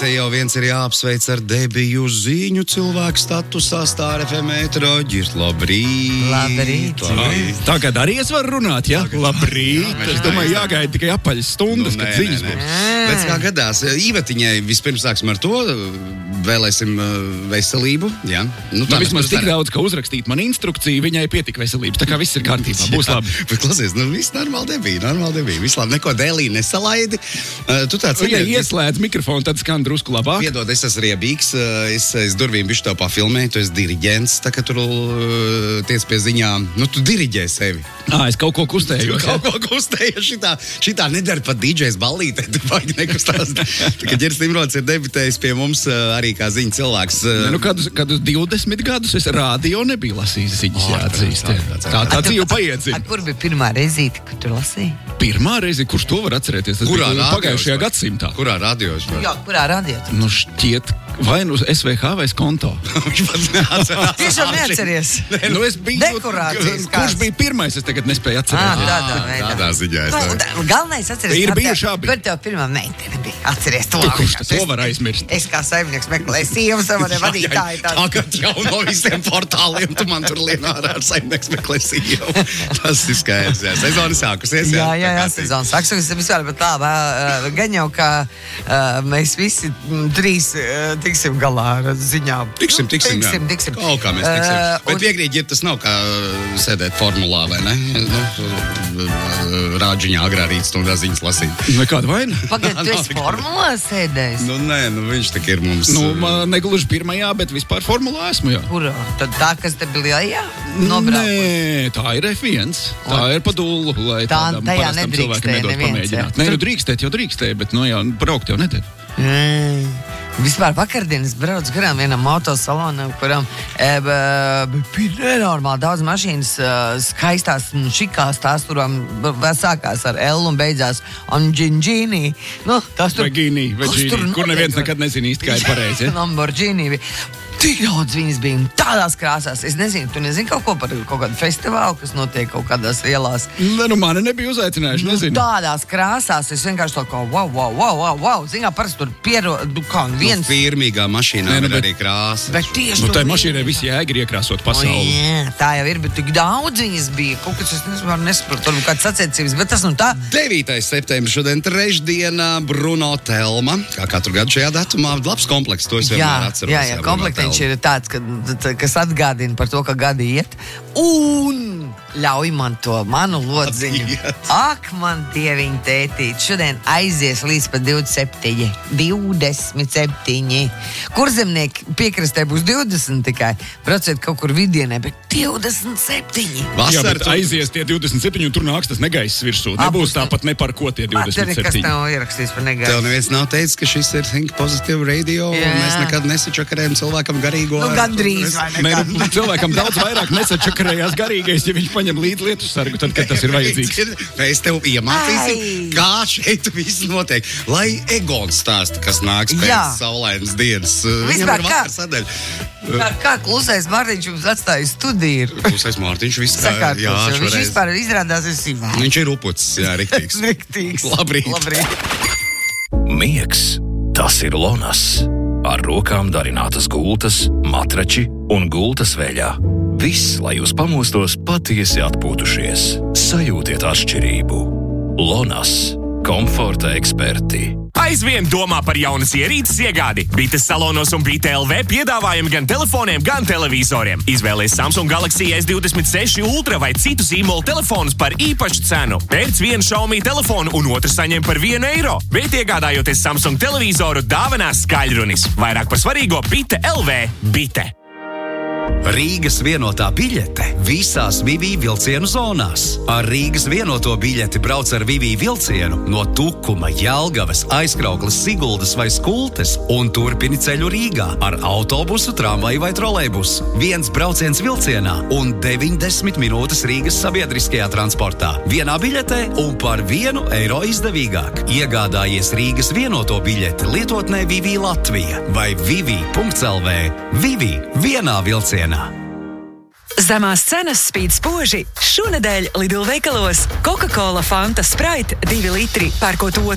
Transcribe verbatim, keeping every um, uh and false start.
te jau viens ir jāapsveic ar debiju ziņu cilvēku statusā Star F M ētraģis. Labrīt! Labrīt! Labrīt. Tagad arī es varu runāt, jā? Ja? Labrīt! Jā, es domāju, jāgaida tikai apaļas stundas, nu, kad ziņas būs. Bet kā gadās, Īvetiņai vispirms sāksim ar to, vēlēsim veselību, jā. Nu, nu, vismaz tik daudz, ka uzrakstīt man instrukciju, viņai pietika veselības, tā kā viss ir kārtībā, būs labi. Bet klausies, nu viss normāli debija, normāli debija, viss labi, neko dēlī nesalaidi. Uh, tu tāds... Viņai ieslēdz mikrofonu, tad skan drusku labāk. Piedod, es esmu riebīgs, es, es durvīm bišķi tev pafilmēju, tu esi diriģents, tā kā tur uh, tiec pie ziņām, nu tu diriģē sevi. Ā, es kaut ko kustēju. Kaut ko kustēju, šitā, šitā nedara pat dīdžejs ballītē, tu vajag nekustās. Tā kā Ģeris Nimrods ir debitējis pie mums uh, arī kā ziņa cilvēks. Uh... Ne, nu, kādus, kādus divdesmit gadus es rādio nebiju lasījis ziņas, oh, jāatzīst. Tā, tā, tā, tā dzīve paiedzina. Kur bija pirmā reizīte, kad tu lasīji? Pirmā reize, kurš to var atcerēties? Tas kurā bija pagājušajā gadsimtā. Kurā radios? Jā, kurā radios? Nu šķiet, vai nu S V H vai Skonto. Viņš pat neatcerās. Tiešām neatceries. Nu es biju... Dekorācijas Kurš bija pirmais, es tagad nespēju atcerēties. À, tādā veidā. Tādā ziņā. Nu, galvenais atceries. Ir bijuši abi. Kur tev pirmā meitene bija? Atceries to. Kurš to var aizmirst? Es kā saimnieks meklēju sievas, savai vadītāji. Tagad jau no visiem portāliem tu man tur lien ārā ar saimnieks meklē sievu. Tas ir skaidrs, jā. Sezona sākusies, jā. Jā, jā, jā, sezona sākusies. Vispār, bet tā, gan jau, ka mēs visi trīs tiksim galā ar ziņām. Tiksim, tiksim, jā. Tiksim, tiksim. Kaut kā mēs tiksim. Uh, Bet piekrīt, ja tas nav kā sēdēt formulā, vai ne? Nu, rāģiņā agrā rīt stundā ziņas lasīt. Nekāda vaina. Pagad, tu esi formulā sēdējis? Nu, nē, nu viņš tak ir mums... Nu, man negluži pirmajā, bet vispār formulā esmu, jā. Kurā? Tad tā, kas te bija lielajā? Nobraukt? Nē, tā ir F viens. Tā un... ir pa dullu, lai tā, tādam tajā parastam cilvēkam nedod pamēģināt. Nē, nu drīkstēt jau drīkstēja, bet nu jā, braukt jau nedēļ. Mm. Vispār vakardienas brauc garām vienam autosalonam, kuram e, bija nenormāli daudz mašīnas, skaistās, šikās, tās turām sākās ar L un beidzās un Lamborghini. Nu, tas tur... Vai Gini, vai Gini, kur neviens nekad nezina īsti, kā ir pareizi. Ja? Lamborghini bija. Tik daudz viņas bija un tādās krāsās. Es nezinu, tu nezini kaut ko par kaut kādu festivālu, kas notiek kaut kādās ielās. Ne, nu mani nebija uzaicinājuši, nezinu. Nu, tādās krāsās es vienkārši tā kā wow, wow, wow, wow, wow. Zin kā, parasti tur piero, nu kā viens... Nu, firmīgā mašīnā ne, ir arī krāsas. Bet tieši nu, tai mašīnai visi jēga ir iekrāsot pasauli. O, jā, tā jau ir, bet tik daudz viņas bija. Kaut kas es nezinu, nesaprotu, varbūt kāds sacensības, bet tas nu tā. devītais septembris šodien trešdienā Bruno Telma. Kā katru gadu šajā datumā labs komplekss, to es vienmēr atceros. Jā, jā, jā komplektiņš ir tāds, ka, kas atgādina par to, ka gadi iet. Un ļauj man to manu lodziņu. Ak, man dieviņ tētīt. Šodien aizies līdz pat divdesmit septiņi. divdesmit septiņi. Kurzemnieki piekrastē būs divdesmit tikai. Brauciet kaut kur vidienē, bet divdesmit septiņi. Vasar, jā, bet aizies tie divdesmit septiņi un tur nāks tas negaiss virsū. Nebūs tāpat ne par ko tie divdesmit septiņi. Kas nav ierakstījis par negaisu? Tev neviens nav teicis, ka šis ir Think Positive Radio, jā. Un mēs nekad nesačakarējam cilvēkam garīgo. Nu, gandrīz vai nekad. Ne, cilvēkam daudz vairāk nesačakarējās garīgais, ja viņš paņem līdz lietu sargu, tad, kad tas ir vajadzīgs. Mēs tev iemācīsim, kā šeit viss notiek. Lai Egons stāsta, kas nāks pēc jā. Saulainas dienas. Vispār kā? Kā, kā klusais Mārtiņš jums atstāja studiju? Klusais Mārtiņš viss kā, jā, viņš šoreiz. Vispār izrādās ir sīvā. Viņš ir upucis, jā, riktīgs. Riktīgs. Labrīt. Labrīt. Miegs, tas ir Lonas. Ar rokām darinātas gultas, matrači un gultas veļā. Viss, lai jūs pamostos patiesi atpūtušies. Sajūtiet atšķirību. Lonas. Komforta eksperti. Aizvien domā par jaunas ierīces iegādi. Bites salonos un Bite L V piedāvājumi gan telefoniem, gan televizoriem. Izvēlies Samsung Galaxy S divdesmit seši Ultra vai citus īmolu telefonus par īpašu cenu. Pērc vienu Xiaomi telefonu un otru saņem par vienu eiro. Bet iegādājoties Samsung televizoru, dāvinās skaļrunis. Vairāk par svarīgo Bite L V. Bite. Rīgas vienotā biļete visās Vivī vilcienu zonās. Ar Rīgas vienoto biļeti brauc ar Vivī vilcienu no Tukuma, Jelgavas, Aizkraukles, Siguldas vai Skultes un turpini ceļu Rīgā ar autobusu, tramvaju vai trolejbusu. Viens brauciens vilcienā un deviņdesmit minūtes Rīgas sabiedriskajā transportā. Vienā biļetē un par vienu eiro izdevīgāk. Iegādājies Rīgas vienoto biļeti lietotnē Vivī Latvija vai vivi punkts el vē. Vivī vienā vilcienā. Zemās cenas spīd spoži. Šonedēļ Lidl veikalos Coca-Cola, Fanta, Sprite divi litri, pērkot otru